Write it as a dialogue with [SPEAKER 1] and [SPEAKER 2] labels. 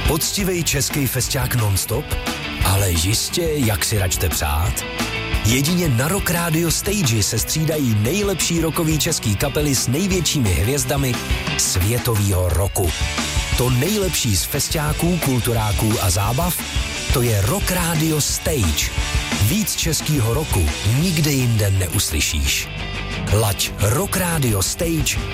[SPEAKER 1] Poctivej český festiák non-stop? Ale jistě, jak si račte přát. Jedině na Rock Radio Stage se střídají nejlepší rockový český kapely s největšími hvězdami světovýho roku. To nejlepší z festiáků, kulturáků a zábav, to je Rock Radio Stage. Víc českýho roku nikde jinde neuslyšíš. Laď Rock Radio Stage